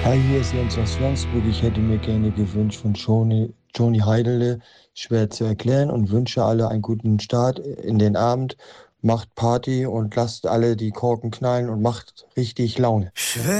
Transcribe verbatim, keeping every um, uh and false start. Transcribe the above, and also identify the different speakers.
Speaker 1: Hi, hier ist Jens aus Flensburg. Ich hätte mir gerne gewünscht von Joni, Joni Heidele, schwer zu erklären, und wünsche alle einen guten Start in den Abend. Macht Party und lasst alle die Korken knallen und macht richtig Laune.
Speaker 2: Schwer